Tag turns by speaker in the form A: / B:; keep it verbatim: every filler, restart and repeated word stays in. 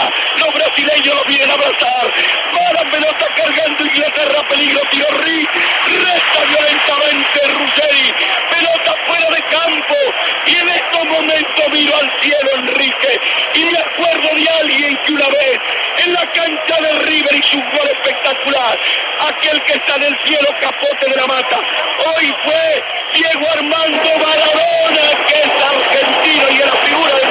A: Inglaterra. Los brasileños lo vienen a abrazar. Va la pelota cargando Inglaterra, peligro, tiro Ri. Resta violentamente Ruggeri. Pelota fuera de campo. Y en estos momentos miro al cielo, Enrique, y me acuerdo de alguien que una vez en la cancha del River hizo un gol espectacular. Aquel que está en el cielo, Capote de la Mata.